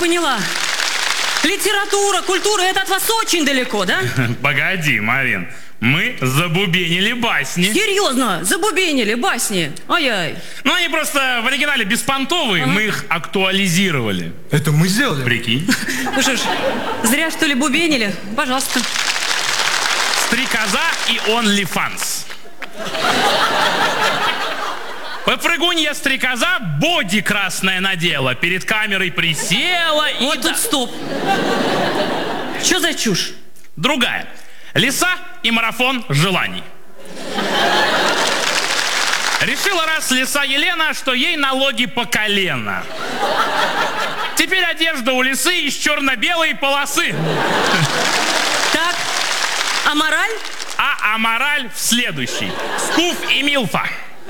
поняла. Литература, культура, это от вас очень далеко, да? Погоди, Марин. Мы забубенили басни. Серьезно? Забубенили басни? Ай-яй. Ну, они просто в оригинале беспонтовые, мы их актуализировали. Это мы сделали? Прикинь. Ну что ж, зря что ли бубенили? Пожалуйста. Стрекоза и OnlyFans. Попрыгунья стрекоза боди красное надела, перед камерой присела и... Вот тут стоп. Что за чушь? Другая. Лиса и марафон желаний. Решила раз лиса Елена, что ей налоги по колено. Теперь одежда у лисы из черно-белой полосы. Так, а мораль? А мораль в следующей. Скуф и Милфа.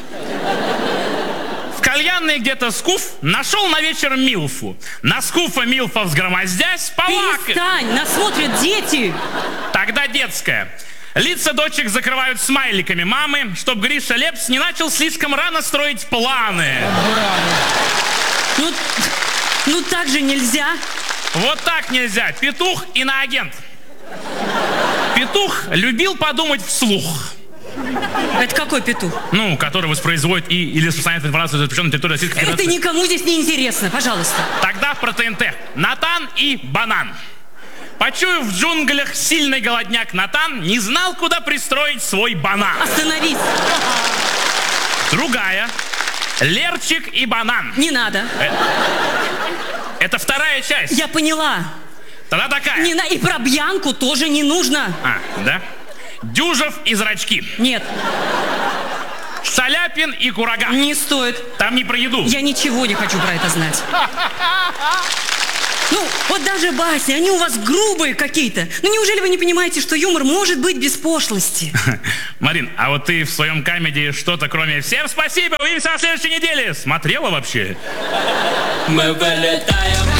В кальянной где-то Скуф нашел на вечер Милфу. На Скуфа Милфа взгромоздясь, полакает. Перестань, нас смотрят дети. Тогда детская. Лица дочек закрывают смайликами мамы, чтоб Гриша Лепс не начал слишком рано строить планы. Ну так же нельзя. Вот так нельзя. Петух иноагент. Петух любил подумать вслух. Это какой петух? Ну, который воспроизводит или распространяет информацию, запрещенную на территории Российской Федерации. Это никому здесь не интересно, пожалуйста. Тогда про ТНТ. Натан и банан. Почуяв в джунглях сильный голодняк, Натан не знал, куда пристроить свой банан. Остановись. Другая. Лерчик и банан. Не надо. Это вторая часть. Я поняла. Тогда такая. И про Бьянку тоже не нужно. Да? Дюжев и зрачки. Нет. Шаляпин и курага. Не стоит. Там не про еду. Я ничего не хочу про это знать. Ну, вот даже басни, они у вас грубые какие-то. Ну, неужели вы не понимаете, что юмор может быть без пошлости? Марин, а вот ты в своем камеди что-то кроме «Всем спасибо, увидимся на следующей неделе» смотрела вообще? Мы вылетаем.